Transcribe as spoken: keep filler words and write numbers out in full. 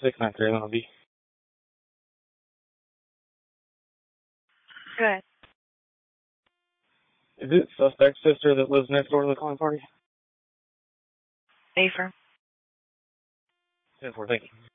six nine three, that'll be. Go ahead. Is it suspect's sister that lives next door to the calling party? Affirm. ten four, thank you.